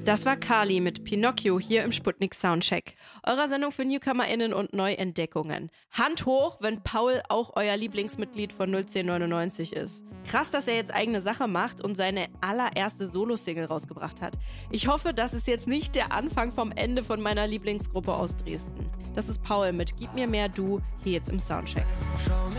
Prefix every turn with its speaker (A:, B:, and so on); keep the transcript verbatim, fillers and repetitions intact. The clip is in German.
A: Das war Kali mit Pinocchio hier im Sputnik Soundcheck. Eurer Sendung für NewcomerInnen und Neuentdeckungen. Hand hoch, wenn Paul auch euer Lieblingsmitglied von null zehn neunundneunzig ist. Krass, dass er jetzt eigene Sache macht und seine allererste Solo-Single rausgebracht hat. Ich hoffe, das ist jetzt nicht der Anfang vom Ende von meiner Lieblingsgruppe aus Dresden. Das ist Paul mit Gib mir mehr du, hier jetzt im Soundcheck.
B: Schau mich